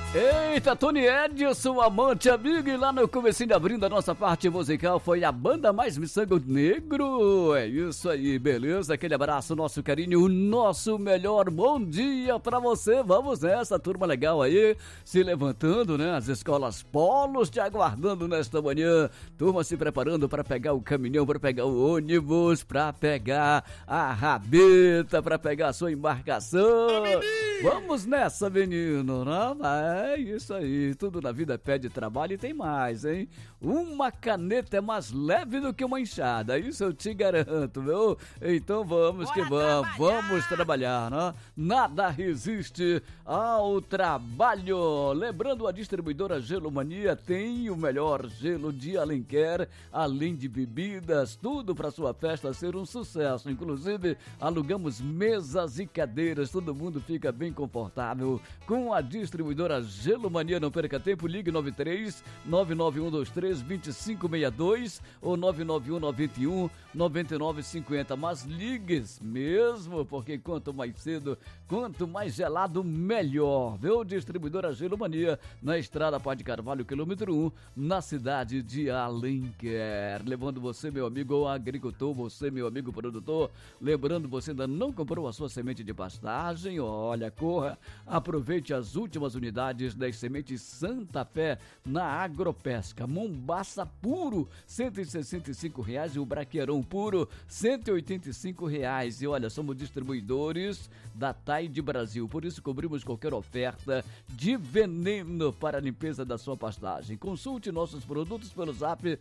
Eita, Tony Edson, amante, amigo, e lá no comecinho de abrindo a nossa parte musical foi a banda Mais Miçango Negro. É isso aí, beleza? Aquele abraço, nosso carinho, o nosso melhor bom dia pra você. Vamos nessa, turma legal aí, se levantando, né? As escolas polos te aguardando nesta manhã. Turma se preparando pra pegar o caminhão, pra pegar o ônibus, pra pegar a rabeta, pra pegar a sua embarcação. Vamos nessa, menino, né? É isso aí, tudo na vida pede trabalho e tem mais, hein? Uma caneta é mais leve do que uma enxada, isso eu te garanto, viu? Então vamos que vamos trabalhar, né? Nada resiste ao trabalho. Lembrando, a distribuidora Gelo Mania tem o melhor gelo de Alenquer, além de bebidas, tudo para sua festa ser um sucesso. Inclusive, alugamos mesas e cadeiras, todo mundo fica bem confortável com a distribuidora Gelo Mania. Não perca tempo, ligue 93 99123 2562 ou 991 91 9950. Mas ligues mesmo, porque quanto mais cedo, quanto mais gelado, melhor. Viu? Distribuidora Gelo Mania, na estrada Pá de Carvalho, quilômetro 1, na cidade de Alenquer. Levando você, meu amigo agricultor, você, meu amigo produtor. Lembrando, você ainda não comprou a sua semente de pastagem? Olha, corra, aproveite as últimas unidades das sementes Santa Fé na Agropesca. Mombaça puro, R$ 165 e o Braqueirão puro, R$ 185. E olha, somos distribuidores da Tide Brasil, por isso cobrimos qualquer oferta de veneno para a limpeza da sua pastagem. Consulte nossos produtos pelo zap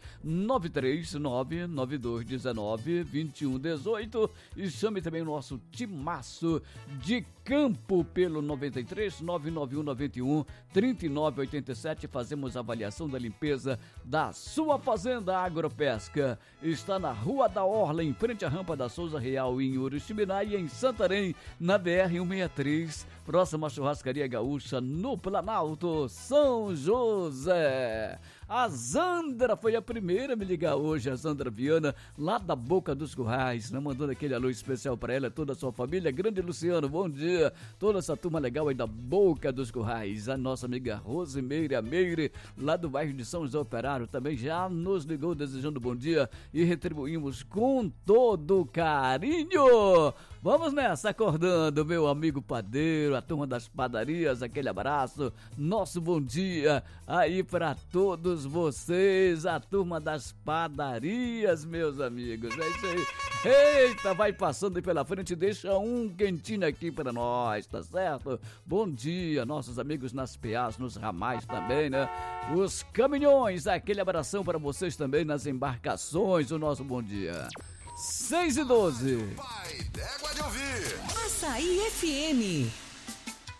93992192118 e chame também o nosso timaço de campo pelo 93 991 91 3987. Fazemos avaliação da limpeza da sua fazenda. Agropesca está na Rua da Orla, em frente à Rampa da Souza Real, em Uriximiná, e em Santarém, na BR-163, próxima à Churrascaria Gaúcha, no Planalto, São José. A Zandra foi a primeira a me ligar hoje, a Zandra Viana, lá da Boca dos Currais, né? Mandando aquele alô especial para ela, toda a sua família. Grande Luciano, bom dia. Toda essa turma legal aí da Boca dos Currais. A nossa amiga Rosimeire Meire, lá do bairro de São José Operário, também já nos ligou desejando bom dia e retribuímos com todo carinho. Vamos nessa, acordando, meu amigo padeiro, a turma das padarias, aquele abraço, nosso bom dia aí para todos vocês, a turma das padarias, meus amigos, é isso aí. Eita, vai passando aí pela frente, deixa um quentinho aqui para nós, tá certo? Bom dia, nossos amigos nas PAs, nos ramais também, né? Os caminhões, aquele abração para vocês também nas embarcações, o nosso bom dia. 6:12. Vai, d'égua de ouvir. Açaí FM.